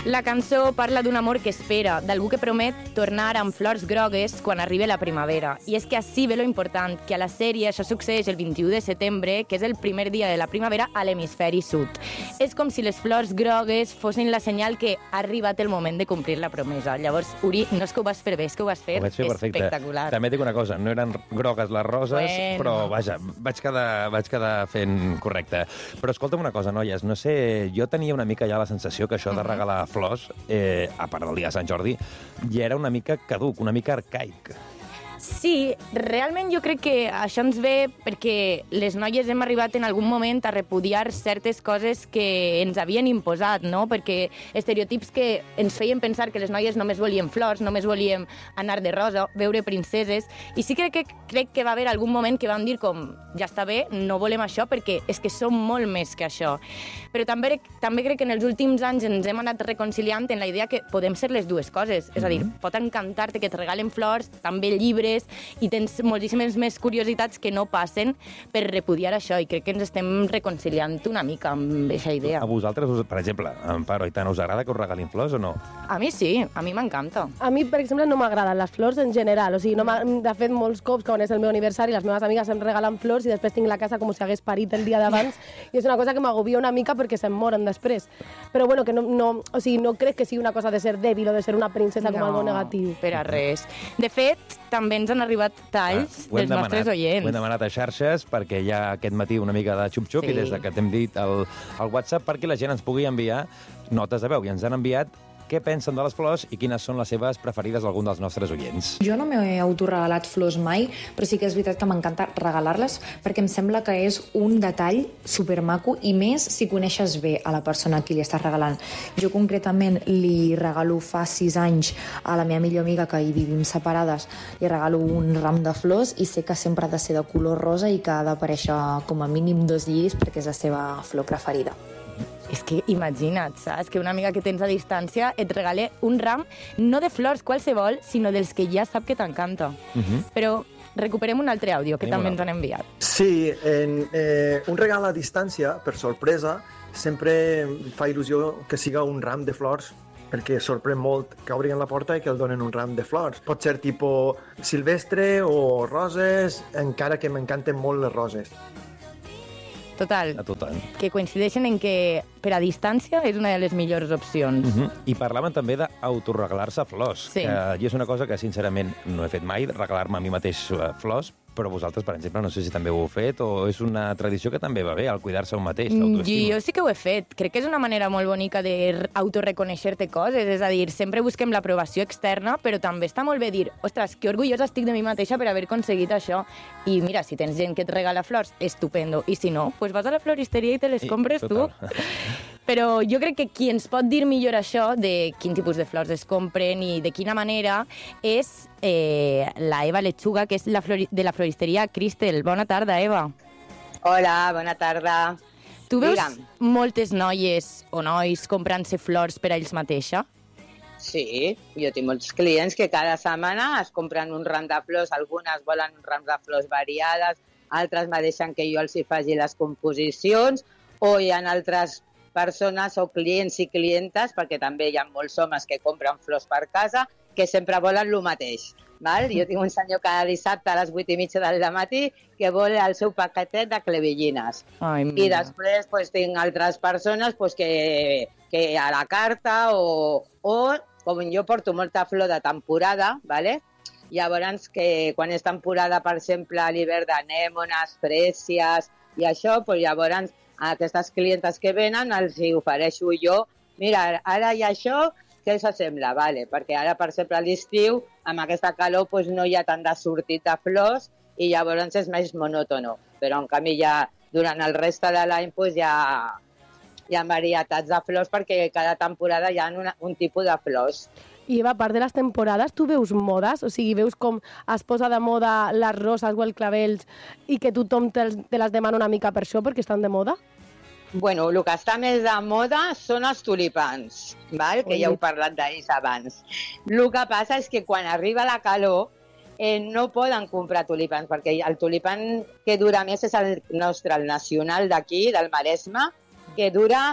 La cançó parla d'un amor que espera, d'algú que promet tornar amb flors grogues quan arribi la primavera. I és que així ve lo important, que a la sèrie això succeeix el 21 de setembre, que és el primer dia de la primavera a l'hemisferi sud. És com si les flors grogues fossin la senyal que ha arribat el moment de complir la promesa. Llavors, Uri, no és que ho vas fer bé, és que ho vas fer espectacular. També dic una cosa, no eren grogues les roses, però vaja, vaig quedar fent correcte. Però escolta'm una cosa, noies, no sé, jo tenia una mica ja la sensació que això de regalar flors, a part del dia de Sant Jordi, ja era una mica caduc, una mica arcaic. Sí, realment jo crec que això ens ve perquè les noies hem arribat en algun moment a repudiar certes coses que ens havien imposat, no? Perquè estereotips que ens feien pensar que les noies només volien flors, només volíem anar de rosa, veure princeses, i sí que crec que va haver algun moment que vam dir com, ja està bé, no volem això perquè és que som molt més que això. Però també crec que en els últims anys ens hem anat reconciliant en la idea que podem ser les dues coses, és a dir, pot encantar-te que et regalen flors, també llibres, i tens moltíssimes més curiositats que no passen per repudiar això, i crec que ens estem reconciliant una mica amb aquesta idea. A vosaltres, per exemple, Amparo, Aitana, us agrada que us regalin flors o no? A mi sí, a mi m'encanta. A mi, per exemple, no m'agraden les flors en general, o sigui, de fet, molts cops, quan és el meu aniversari, les meves amigues em regalen flors i després tinc la casa com si hagués parit el dia d'abans, i és una cosa que m'agobia una mica perquè se'm moren després. Però bueno, que no crec que sigui una cosa de ser dèbil o de ser una princesa com algo negatiu. No, per a res. De fet, també ens han arribat talls dels nostres oients. Ho hem demanat a xarxes perquè hi ha aquest matí una mica de xup-xup, i des que t'hem dit al WhatsApp perquè la gent ens pugui enviar notes de veu, i ens han enviat què pensen de les flors i quines són les seves preferides d'algun dels nostres oients. Jo no m'he autoregalat flors mai, però sí que és veritat que m'encanta regalar-les perquè em sembla que és un detall supermaco, i més si coneixes bé a la persona a qui li estàs regalant. Jo concretament li regalo fa 6 anys a la meva millor amiga, que hi vivim separades, li regalo un ram de flors i sé que sempre ha de ser de color rosa i que ha d'aparèixer com a mínim 2 lliris perquè és la seva flor preferida. És que imagina't, saps? Que una amiga que tens a distància et regale un ram, no de flors qualsevol, sinó dels que ja sap que t'encanta. Però recuperem un altre àudio que també ens han enviat. Sí, un regal a distància, per sorpresa, sempre fa il·lusió que siga un ram de flors, perquè sorprèn molt que obrin la porta i que el donen un ram de flors. Pot ser tipus silvestre o roses, encara que m'encanten molt les roses. Total, que coincideixen en que per a distància és una de les millors opcions. I parlaven també d'autoregalar-se flors, que jo és una cosa que sincerament no he fet mai, regalar-me a mi mateix flors, però vosaltres, per exemple, no sé si també ho heu fet, o és una tradició que també va bé, al cuidar-se un mateix, l'autoestima. Jo sí que ho he fet. Crec que és una manera molt bonica d'autoreconèixer-te coses, és a dir, sempre busquem l'aprovació externa, però també està molt bé dir, ostres, que orgullosa estic de mi mateixa per haver aconseguit això. I mira, si tens gent que et regala flors, estupendo. I si no, pues vas a la floristeria i te les compres tu. Però jo crec que qui ens pot dir millor això, de quin tipus de flors es compren i de quina manera, és la Eva Lechuga, que és de la floristeria Cristel. Bona tarda, Eva. Hola, bona tarda. Tu veus moltes noies o nois comprant-se flors per a ells mateixa? Sí, jo tinc molts clients que cada setmana es compren un ram de flors, algunes volen un ram de flors variades, altres me deixen que jo els hi faci les composicions, o hi ha altres persones o clients i clientes, perquè també hi ha molts homes que compren flors per casa, que sempre volen el mateix. Val? Jo tinc un senyor cada dissabte a les 8:30 del matí que vol el seu paquetet de clevellines. I després tinc altres persones que a la carta o com jo porto molta flor de temporada, ¿vale? Llavors que quan és temporada, per exemple, a l'hivern d'anémones, frèsies i això, llavors a aquestes clientes que venen els hi ofereixo jo, mira, ara hi ha això, què s'assembla? Vale, perquè ara, per exemple, a l'estiu, amb aquesta calor, no hi ha tant de sortit de flors i llavors és més monòtono. Però, en canvi, ja durant el reste de l'any hi ha varietats de flors perquè cada temporada hi ha un tipus de flors. I a part de les temporades, tu veus modes? O sigui, veus com es posa de moda les roses o els clavells i que tothom te les demana una mica per això, perquè estan de moda? Bueno, el que està més de moda són els tulipans, val? Que ja heu parlat d'ells abans. El que passa és que quan arriba la calor no poden comprar tulipans, perquè el tulipan que dura més és el nostre, el nacional d'aquí, del Maresme, que dura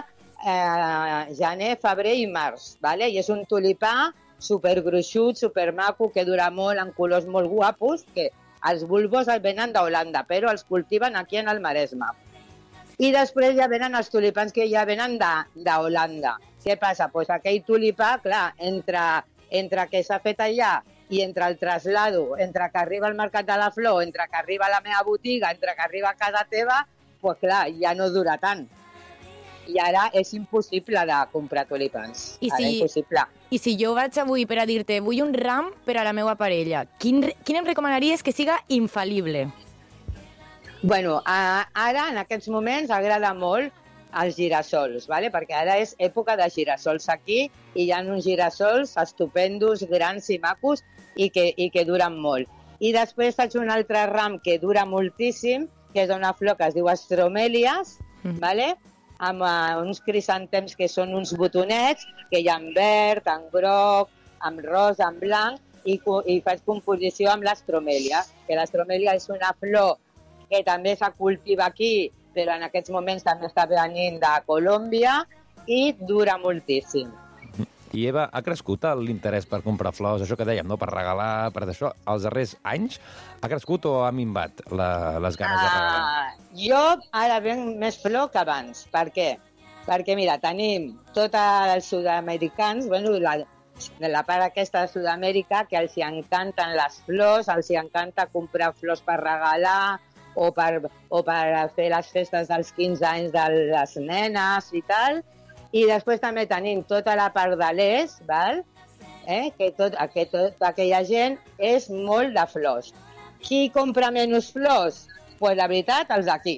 gener, febrer i març, ¿vale? I és un tulipà supergruixut, supermaco, que dura molt, en colors molt guapos, que els bulbos els venen d'Holanda, però els cultiven aquí en el Maresme. I després ja venen els tulipans que ja venen d'Holanda. Què passa? Pues aquell tulipà, clar, entre que s'ha fet allà i entre el traslado, entre que arriba al Mercat de la Flor, entre que arriba a la meva botiga, entre que arriba a casa teva, pues clar, ja no dura tant. I ara és impossible de comprar tulipans. Impossible. I si jo vaig avui per a dir-te vull un ram per a la meva parella, quin em recomanaries que siga infal·lible? Bueno, ara, en aquests moments, agrada molt els girassols, ¿vale? Perquè ara és època de girassols aquí i hi ha uns girassols estupendos, grans i macos i que duren molt. I després faig un altre ram que dura moltíssim, que és una flor que es diu astromèlies, ¿vale? Amb uns crisantems que són uns botonets, que hi ha en verd, en groc, en rosa, en blanc, i faig composició amb l'astromèlia, que l'astromèlia és una flor que també se cultiva aquí, però en aquests moments també està venint de Colòmbia i dura moltíssim. I Eva, ha crescut l'interès per comprar flors, això que dèiem, no? Per regalar, per això, els darrers anys? Ha crescut o ha minvat les ganes de regalar? Jo ara venc més flor que abans. Per què? Perquè, mira, tenim tots els sud-americans, bueno, la part aquesta de Sud-amèrica, que els encanten les flors, els encanta comprar flors per regalar, o per fer les festes dels 15 anys de les nenes i tal. I després també tenim tota la part de l'est, val? Que tota aquella gent és molt de flors. Qui compra menys flors? Pues la veritat, els d'aquí.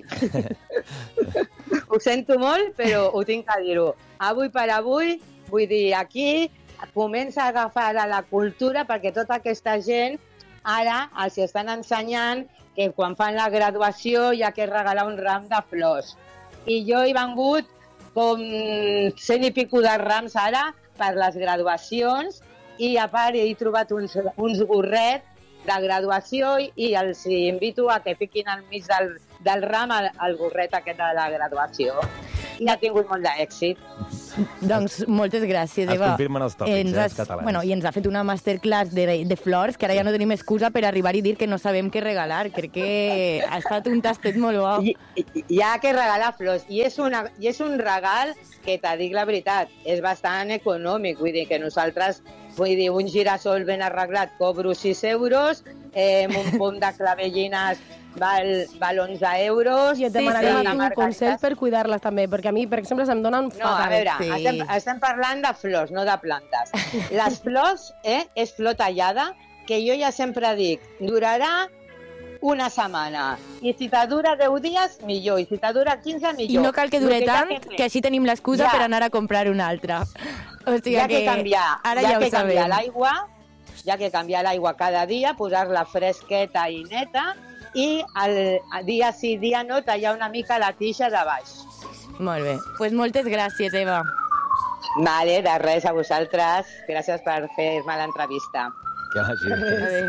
Ho sento molt, però ho tinc que dir-ho. Avui per avui, vull dir, aquí comença a agafar la cultura perquè tota aquesta gent ara els estan ensenyant que quan fan la graduació hi ha que regalar un ram de flors. I jo he vengut com 100 i pico de rams ara per les graduacions i a part he trobat uns gorrets de graduació i els invito a que fiquin al mig del ram el gorret aquest de la graduació. I ha tingut molt d'èxit. Doncs moltes gràcies, Eva. Es confirmen els tòpics, catalans. Bueno, i ens ha fet una masterclass de flors, que ara ja no tenim excusa per arribar i dir que no sabem què regalar. Crec que ha estat un tastet molt bo. Hi ha que regalar flors. I és un regal que, te dic la veritat, és bastant econòmic. Vull dir que nosaltres, un girassol ben arreglat cobro 6 euros, un pom de clavellines val 11 euros. I et demanaríem a tu consell per cuidar-les també, perquè a mi, per exemple, se'm donen fatal. No, a veure, estem parlant de flors, no de plantes. Les flors és flor tallada, que jo ja sempre dic, durarà una setmana. I si te dura 10 dies, millor. I si te dura 15, millor. I no cal que dure tant, que així tenim l'excusa per anar a comprar una altra. O sigui que ara ja ho sabem. Hi ha que canviar l'aigua cada dia, posar-la fresqueta i neta, i dia sí, dia no, tallar una mica la tija de baix. Molt bé. Doncs moltes gràcies, Eva. Vale, de res a vosaltres. Gràcies per fer-me l'entrevista. Que vagi bé.